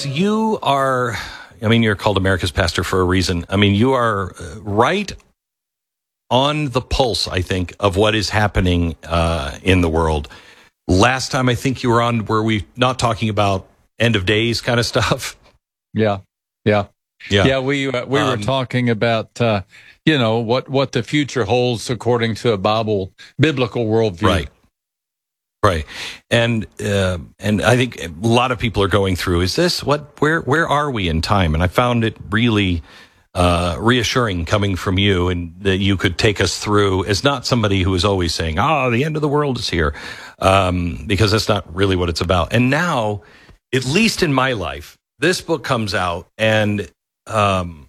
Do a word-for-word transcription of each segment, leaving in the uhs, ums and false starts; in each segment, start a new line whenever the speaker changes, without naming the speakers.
Max, you are, I mean, you're called America's pastor for a reason. I mean, you are right on the pulse, I think, of what is happening uh, in the world. Last time I think you were on, were we not talking about end of days kind of stuff?
Yeah, yeah,
yeah.
Yeah, we uh, we um, were talking about, uh, you know, what, what the future holds according to a Bible, biblical worldview.
Right. Right, and uh, and I think a lot of people are going through. Is this what? Where where are we in time? And I found it really uh, reassuring coming from you, and that you could take us through as not somebody who is always saying, "Oh, the end of the world is here," um, because that's not really what it's about. And now, at least in my life, this book comes out, and um,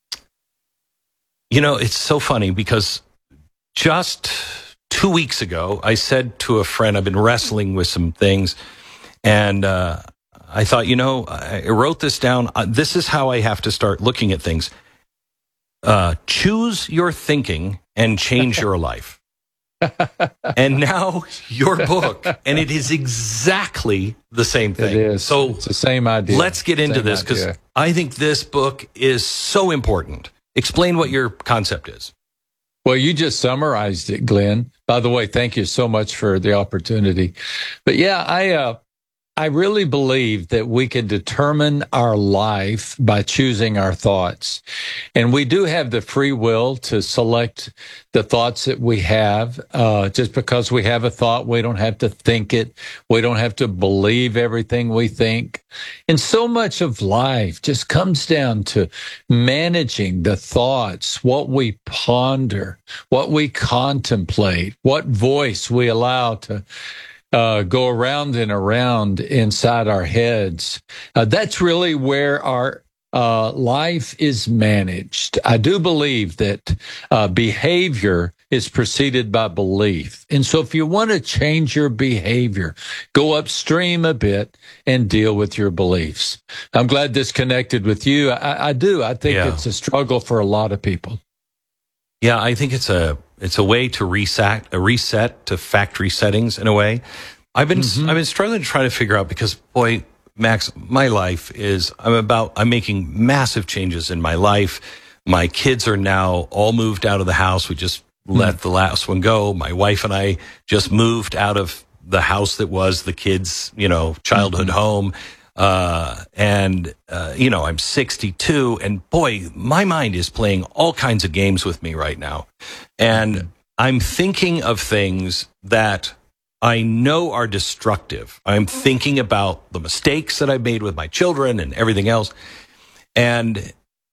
you know, it's so funny because just two weeks ago, I said to a friend, I've been wrestling with some things, and uh, I thought, you know, I wrote this down. Uh, this is how I have to start looking at things. Uh, choose your thinking and change your life. And now your book, and it is exactly the same thing.
It is.
So
it's the same idea.
Let's get into
same
this, because I think this book is so important. Explain what your concept is.
Well, you just summarized it, Glenn. By the way, thank you so much for the opportunity. But yeah, I uh, I really believe that we can determine our life by choosing our thoughts. And we do have the free will to select the thoughts that we have. Uh, just because we have a thought, we don't have to think it. We don't have to believe everything we think. And so much of life just comes down to managing the thoughts, what we ponder, what we contemplate, what voice we allow to Uh, go around and around inside our heads. Uh, that's really where our uh, life is managed. I do believe that uh, behavior is preceded by belief. And so if you want to change your behavior, go upstream a bit and deal with your beliefs. I'm glad this connected with you. I, I do. I think
yeah.
it's a struggle for a lot of people.
Yeah, I think it's a it's a way to reset a reset to factory settings in a way. I've been mm-hmm. I've been struggling to try to figure out, because boy, Max, my life is I'm about I'm making massive changes in my life. My kids are now all moved out of the house. We just mm-hmm. let the last one go. My wife and I just moved out of the house that was the kids', you know, childhood mm-hmm. home. Uh, and, uh, you know, I'm sixty-two, and boy, my mind is playing all kinds of games with me right now. And mm-hmm. I'm thinking of things that I know are destructive. I'm thinking about the mistakes that I've made with my children and everything else. And,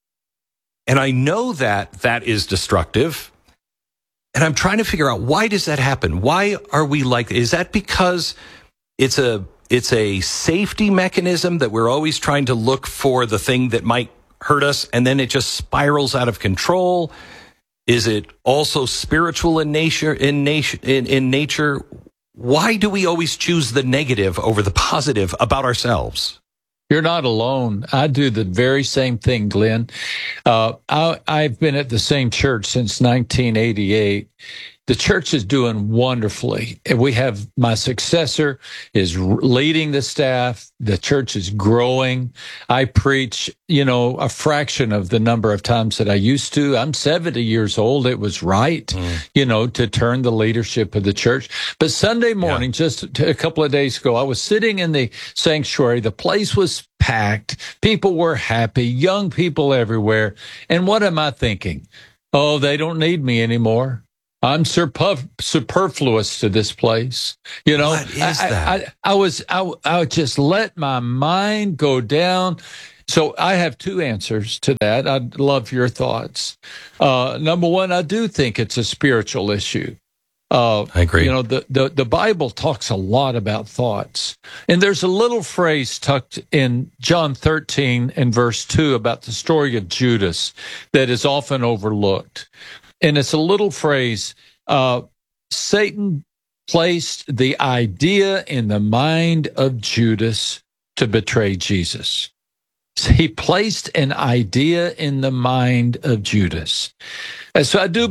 and I know that that is destructive. And I'm trying to figure out, why does that happen? Why are we like, is that because it's a, It's a safety mechanism that we're always trying to look for the thing that might hurt us, and then it just spirals out of control? Is it also spiritual in nature? In nature, in, in nature, why do we always choose the negative over the positive about ourselves?
You're not alone. I do the very same thing, Glenn. Uh, I, I've been at the same church since nineteen eighty-eight. The church is doing wonderfully. We have my successor is leading the staff. The church is growing. I preach, you know, a fraction of the number of times that I used to. I'm seventy years old. It was right, mm. you know, to turn the leadership of the church. But Sunday morning, yeah. just a couple of days ago, I was sitting in the sanctuary. The place was packed. People were happy, young people everywhere. And what am I thinking? Oh, they don't need me anymore. I'm superf- superfluous to this place. You know,
what is
I,
that?
I, I was, I, I just let my mind go down. So I have two answers to that. I'd love your thoughts. Uh, number one, I do think it's a spiritual issue. Uh,
I agree.
You know, the, the, the Bible talks a lot about thoughts. And there's a little phrase tucked in John thirteen and verse two about the story of Judas that is often overlooked. And it's a little phrase, uh, Satan placed the idea in the mind of Judas to betray Jesus. He placed an idea in the mind of Judas. And so I do